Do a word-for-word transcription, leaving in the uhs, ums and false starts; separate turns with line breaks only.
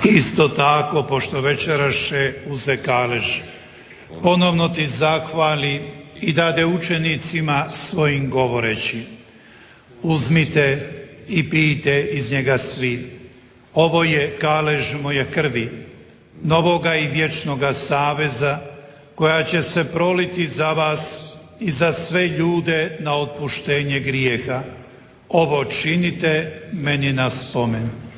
Isto tako, pošto večeraše uze kalež, ponovno ti zahvali i dade učenicima svojim govoreći: uzmite i pijte iz njega svi. Ovo je kalež moje krvi, novoga i vječnoga saveza, koja će se proliti za vas i za sve ljude na otpuštenje grijeha. Ovo činite meni na spomen.